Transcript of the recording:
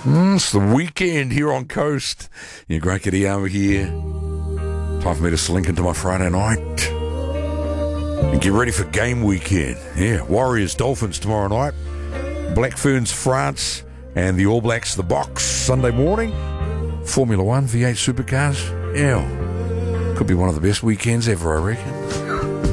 It's the weekend here on Coast. Yeah, great Kadiyama here. Time for me to slink into my Friday night and get ready for game weekend. Yeah, Warriors, Dolphins tomorrow night. Black Ferns, France, and the All Blacks, the Box, Sunday morning. Formula One, V8 supercars. Yeah, could be one of the best weekends ever, I reckon.